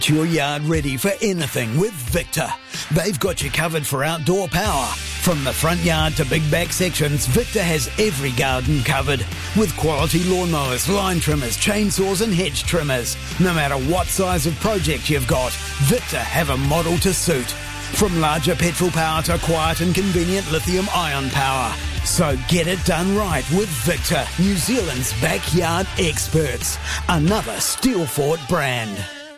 Your yard ready for anything with Victor. They've got you covered for outdoor power. From the front yard to big back sections, Victor has every garden covered. With quality lawnmowers, line trimmers, chainsaws and hedge trimmers. No matter what size of project you've got, Victor have a model to suit. From larger petrol power to quiet and convenient lithium-ion power. So get it done right with Victor, New Zealand's backyard experts. Another Steelfort brand.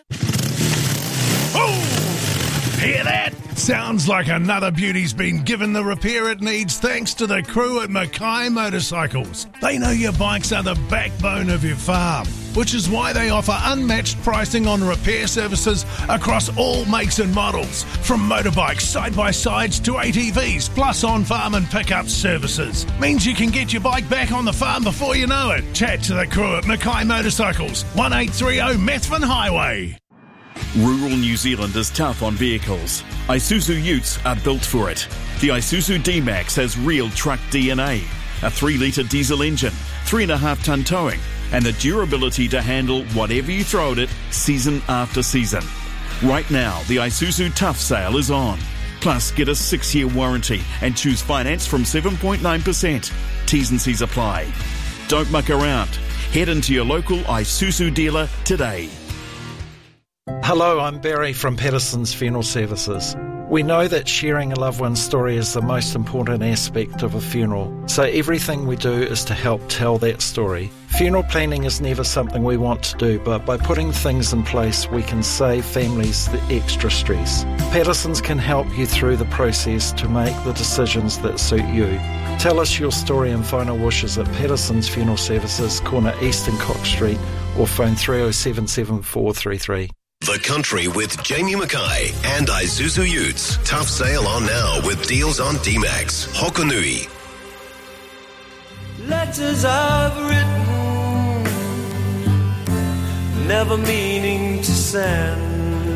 Oh! Hear that? Sounds like another beauty's been given the repair it needs thanks to the crew at Mackay Motorcycles. They know your bikes are the backbone of your farm, which is why they offer unmatched pricing on repair services across all makes and models, from motorbikes, side-by-sides to ATVs, plus on-farm and pickup services. Means you can get your bike back on the farm before you know it. Chat to the crew at Mackay Motorcycles, 1830 Methven Highway. Rural New Zealand is tough on vehicles. Isuzu Utes are built for it. The Isuzu D-Max has real truck DNA, a 3-litre diesel engine, 3.5-tonne towing, and the durability to handle whatever you throw at it season after season. Right now, the Isuzu Tough Sale is on. Plus, get a 6-year warranty and choose finance from 7.9%. T's and C's apply. Don't muck around. Head into your local Isuzu dealer today. Hello, I'm Barry from Patterson's Funeral Services. We know that sharing a loved one's story is the most important aspect of a funeral, so everything we do is to help tell that story. Funeral planning is never something we want to do, but by putting things in place, we can save families the extra stress. Patterson's can help you through the process to make the decisions that suit you. Tell us your story and final wishes at Patterson's Funeral Services, corner East and Cox Street, or phone 307 7433. The Country with Jamie Mackay and Isuzu Utes. Tough sale on now with deals on D-Max. Hokonui. Letters I've written, never meaning to send.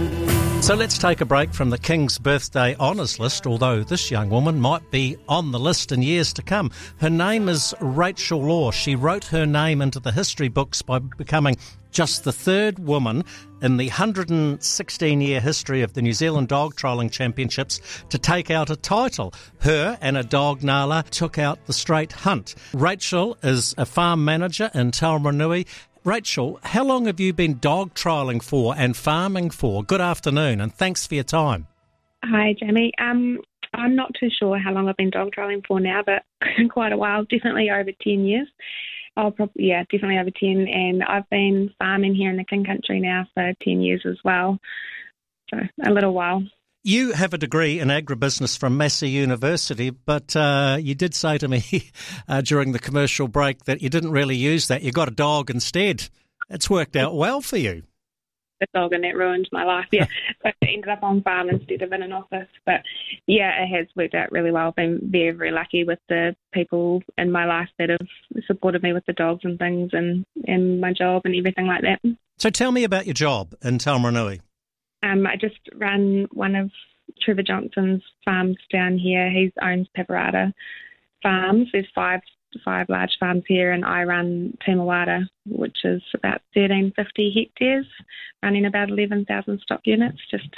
So let's take a break from the King's Birthday Honours List, although this young woman might be on the list in years to come. Her name is Rachel Law. She wrote her name into the history books by becoming just the third woman in the 116-year history of the New Zealand Dog Trolling Championships to take out a title. Her and her dog Nala took out the straight hunt. Rachel is a farm manager in Taumarunui. Rachel, how long have you been dog trialling for and farming for? Good afternoon, and thanks for your time. Hi, Jamie. I'm not too sure how long I've been dog trialling for now, but quite a while, definitely over 10 years. Definitely over 10, and I've been farming here in the King Country now for 10 years as well, so a little while. You have a degree in agribusiness from Massey University, but you did say to me during the commercial break that you didn't really use that. You got a dog instead. It's worked out well for you. The dog, and that ruined my life, yeah. So I ended up on farm instead of in an office. But, yeah, it has worked out really well. I've been very, very lucky with the people in my life that have supported me with the dogs and things and my job and everything like that. So tell me about your job in Taumarunui. I just run one of Trevor Johnson's farms down here. He owns Paparata Farms. There's five large farms here, and I run Timawata, which is about 1,350 hectares, running about 11,000 stock units. Just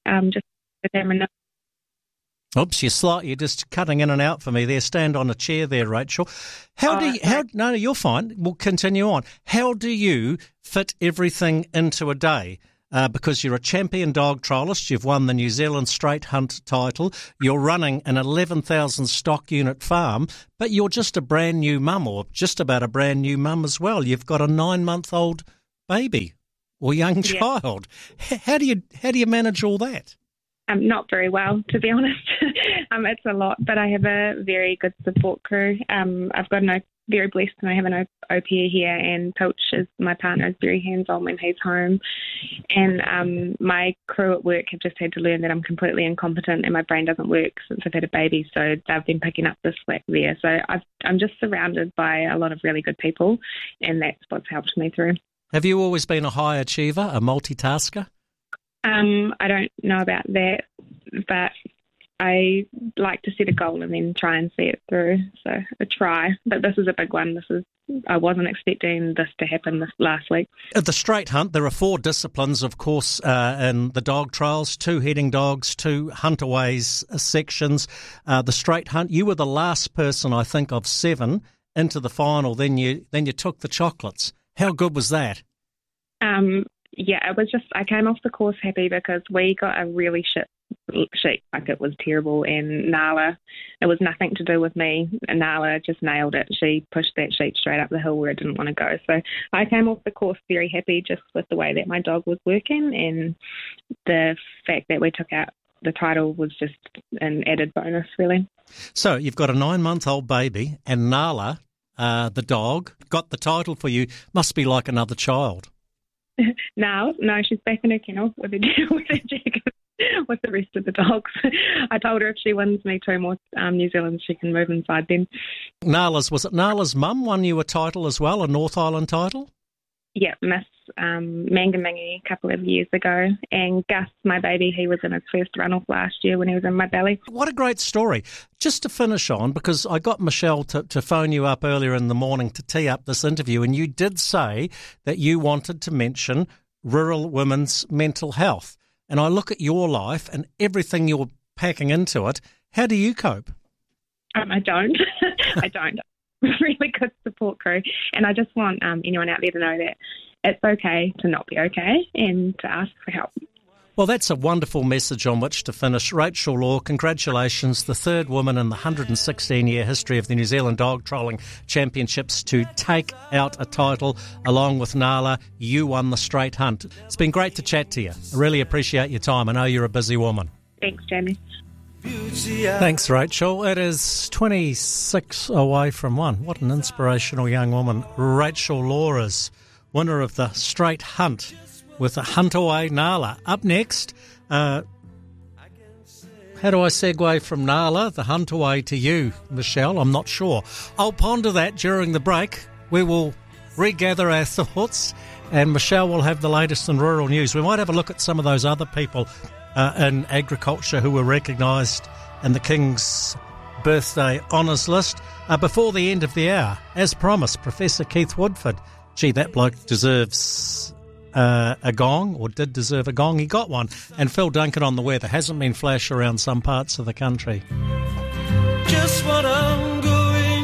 with them. Oops, you're just cutting in and out for me there. Stand on a chair there, Rachel. No, you're fine. We'll continue on. How do you fit everything into a day? Because you're a champion dog trialist, you've won the New Zealand Straight Hunt title, you're running an 11,000 stock unit farm, but you're just a brand new mum, or just about a brand new mum as well. You've got a 9-month-old baby or young child. How do you manage all that? Not very well, to be honest. It's a lot, but I have a very good support crew. I've got very blessed, and I have an au pair here, and Pilch is my partner, is very hands-on when he's home. And my crew at work have just had to learn that I'm completely incompetent and my brain doesn't work since I've had a baby, so they've been picking up the slack there. So I'm just surrounded by a lot of really good people, and that's what's helped me through. Have you always been a high achiever, a multitasker? I don't know about that, but I like to set a goal and then try and see it through. So I try, but this is a big one. This is I wasn't expecting this to happen this last week. At the straight hunt, there are 4 disciplines, of course, in the dog trials, 2 heading dogs, 2 huntaways sections. The straight hunt, you were the last person, I think, of 7 into the final. Then you took the chocolates. How good was that? It was just, I came off the course happy because we got a really shit sheet. Like, it was terrible, and Nala, it was nothing to do with me. Nala just nailed it. She pushed that sheet straight up the hill where it didn't want to go. So I came off the course very happy just with the way that my dog was working, and the fact that we took out the title was just an added bonus, really. So you've got a 9-month-old baby, and Nala, the dog, got the title for you. Must be like another child. No, she's back in her kennel with her jacket with the rest of the dogs. I told her if she wins me 2 more New Zealand, she can move inside them. Was it Nala's mum won you a title as well, a North Island title? Yeah, Miss Mangamingi a couple of years ago. And Gus, my baby, he was in his first run-off last year when he was in my belly. What a great story. Just to finish on, because I got Michelle to phone you up earlier in the morning to tee up this interview, and you did say that you wanted to mention rural women's mental health. And I look at your life and everything you're packing into it. How do you cope? I don't. I don't. Really good support crew, and I just want anyone out there to know that it's okay to not be okay and to ask for help. Well, that's a wonderful message on which to finish. Rachel Law, congratulations, the 3rd woman in the 116-year history of the New Zealand Dog Trolling Championships to take out a title. Along with Nala, you won the straight hunt. It's been great to chat to you. I really appreciate your time. I know you're a busy woman. Thanks, Jamie. Thanks, Rachel. It is 26 away from 1. What an inspirational young woman. Rachel Law is winner of the straight hunt with a huntaway Nala. Up next, how do I segue from Nala, the huntaway, to you, Michelle? I'm not sure. I'll ponder that during the break. We will regather our thoughts, and Michelle will have the latest in rural news. We might have a look at some of those other people in agriculture who were recognised in the King's Birthday Honours List before the end of the hour. As promised, Professor Keith Woodford. Gee, that bloke deserves a gong, or did deserve a gong. He got one. And Phil Duncan on the weather. Hasn't been flash around some parts of the country. Just what I'm going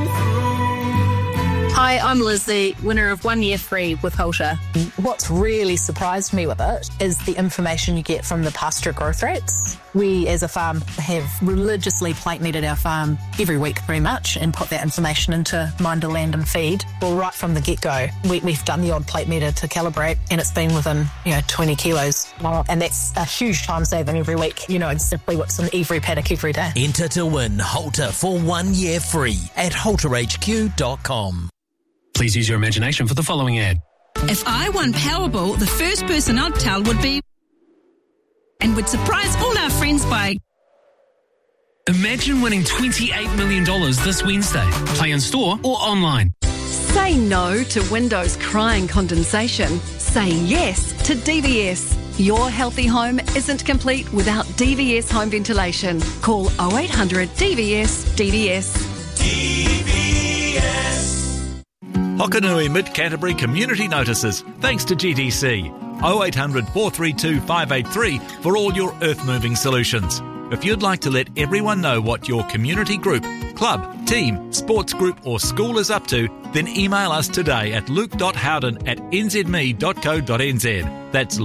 through. Hi, I'm Lizzie, winner of 1 year free with Halter. What's really surprised me with it is the information you get from the pasture growth rates. We, as a farm, have religiously plate meted our farm every week pretty much and put that information into Minder Land and Feed. Well, right from the get-go, we've done the odd plate meter to calibrate, and it's been within 20 kilos. And that's a huge time saving every week. You know exactly what's in every paddock every day. Enter to win Halter for 1 year free at halterhq.com. Please use your imagination for the following ad. If I won Powerball, the first person I'd tell would be... and would surprise all our friends by... Imagine winning $28 million this Wednesday. Play in store or online. Say no to windows crying condensation. Say yes to DVS. Your healthy home isn't complete without DVS home ventilation. Call 0800 DVS DVS. DVS. Hokanui Mid-Canterbury Community Notices, thanks to GDC. 0800 432 583 for all your earth-moving solutions. If you'd like to let everyone know what your community group, club, team, sports group or school is up to, then email us today at luke.howden@nzme.co.nz. That's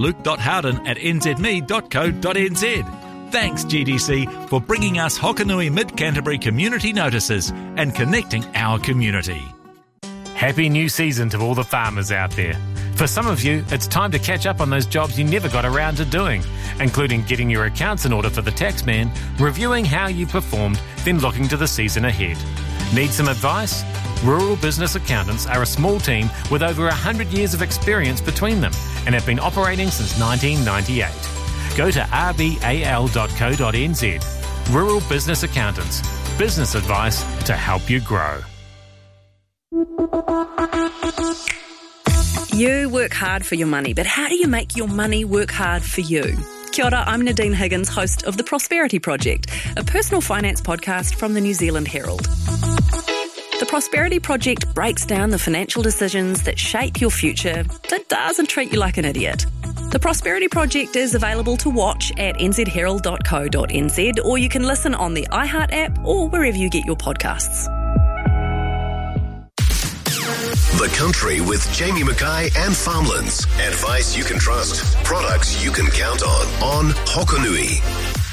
luke.howden@nzme.co.nz. Thanks GDC for bringing us Hokanui Mid-Canterbury Community Notices and connecting our community. Happy new season to all the farmers out there. For some of you, it's time to catch up on those jobs you never got around to doing, including getting your accounts in order for the taxman, reviewing how you performed, then looking to the season ahead. Need some advice? Rural Business Accountants are a small team with over 100 years of experience between them and have been operating since 1998. Go to rbal.co.nz. Rural Business Accountants. Business advice to help you grow. You work hard for your money, but how do you make your money work hard for you? Kia ora, I'm Nadine Higgins, host of The Prosperity Project, a personal finance podcast from the New Zealand Herald. The Prosperity Project breaks down the financial decisions that shape your future, that doesn't treat you like an idiot. The Prosperity Project is available to watch at nzherald.co.nz, or you can listen on the iHeart app or wherever you get your podcasts. The Country with Jamie Mackay and Farmlands. Advice you can trust. Products you can count on Hokonui.